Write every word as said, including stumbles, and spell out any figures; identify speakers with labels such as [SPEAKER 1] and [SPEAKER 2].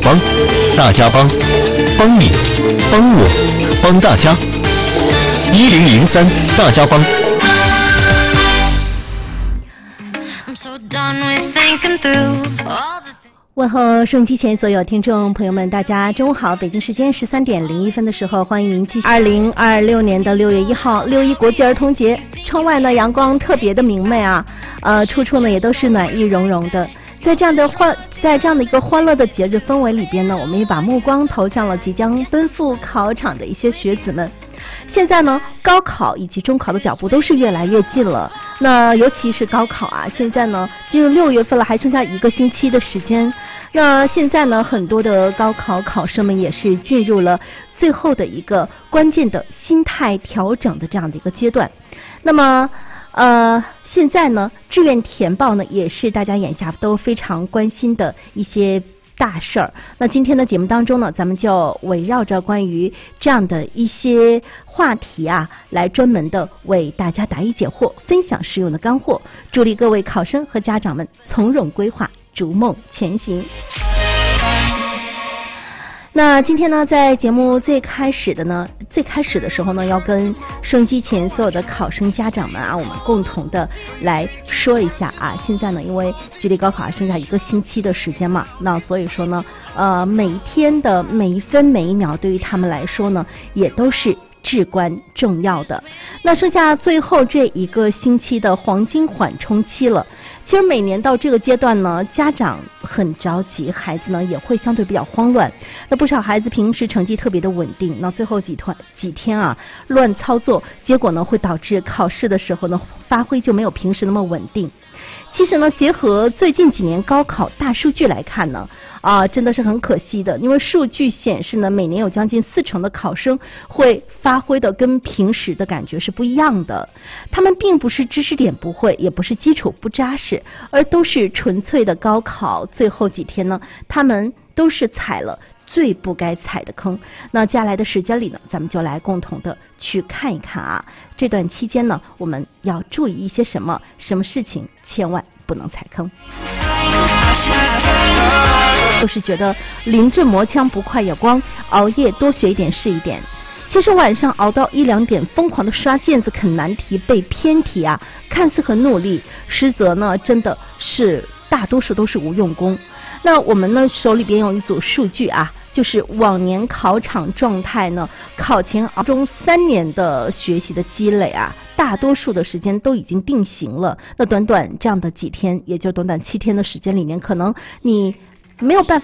[SPEAKER 1] 帮，大家帮，帮你，帮我，帮大家。一零零三大家帮。
[SPEAKER 2] 问候收音机前所有听众朋友们，大家中午好！北京时间十三点零一分的时候，欢迎您继续。二零二六年的六月一号，六一国际儿童节，窗外呢阳光特别的明媚啊，呃，处处呢也都是暖意融融的。在这样的欢，在这样的一个欢乐的节日氛围里边呢，我们也把目光投向了即将奔赴考场的一些学子们。现在呢，高考以及中考的脚步都是越来越近了。那尤其是高考啊，现在呢进入六月份了，还剩下一个星期的时间。那现在呢，很多的高考考生们也是进入了最后的一个关键的心态调整的这样的一个阶段。那么呃，现在呢，志愿填报呢，也是大家眼下都非常关心的一些大事儿。那今天的节目当中呢，咱们就围绕着关于这样的一些话题啊，来专门的为大家答疑解惑，分享实用的干货，助力各位考生和家长们从容规划，逐梦前行。那今天呢，在节目最开始的呢，最开始的时候呢，要跟收音机前所有的考生家长们啊，我们共同的来说一下啊。现在呢，因为距离高考还剩下一个星期的时间嘛，那所以说呢，呃，每一天的每一分每一秒，对于他们来说呢，也都是至关重要的。那剩下最后这一个星期的黄金缓冲期了。其实每年到这个阶段呢，家长很着急，孩子呢也会相对比较慌乱。那不少孩子平时成绩特别的稳定，那最后几天几天啊乱操作，结果呢会导致考试的时候呢发挥就没有平时那么稳定。其实呢，结合最近几年高考大数据来看呢，啊，真的是很可惜的，因为数据显示呢，每年有将近四成的考生会发挥的跟平时的感觉是不一样的。他们并不是知识点不会，也不是基础不扎实，而都是纯粹的高考最后几天呢，他们都是踩了最不该踩的坑。那接下来的时间里呢，咱们就来共同的去看一看啊，这段期间呢，我们要注意一些什么，什么事情千万不能踩坑。就是觉得临阵磨枪不快也光，熬夜多学一点是一点。其实晚上熬到一两点，疯狂的刷毽子啃难题背偏题啊，看似很努力，实则呢真的是大多数都是无用功。那我们呢手里边有一组数据啊，就是往年考场状态呢，考前熬中三年的学习的积累啊，大多数的时间都已经定型了。那短短这样的几天，也就短短七天的时间里面，可能你没有办法